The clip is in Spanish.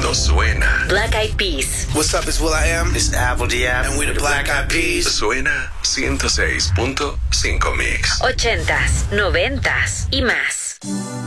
mundo suena. Black Eyed Peas. What's up, it's will.i.am. This is Apple D.F. And we the Black Eyed Peas. Suena 106.5 Mix. 80s, 90s y más.